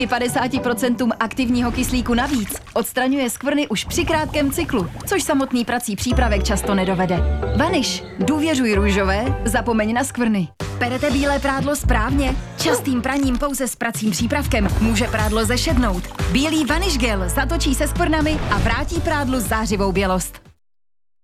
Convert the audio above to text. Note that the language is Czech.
50% aktivního kyslíku navíc odstraňuje skvrny už při krátkém cyklu, což samotný prací přípravek často nedovede. Vanish. Důvěřuj růžové, zapomeň na skvrny. Perete bílé prádlo správně? Častým praním pouze s pracím přípravkem může prádlo zešednout. Bílý Vanish gel zatočí se skvrnami a vrátí prádlu zářivou bělost.